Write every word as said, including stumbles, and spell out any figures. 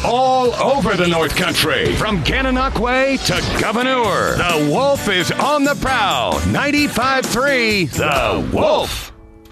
all over the North Country. From Gananoque to Gouverneur, the Wolf is on the prowl. ninety-five point three The Wolf.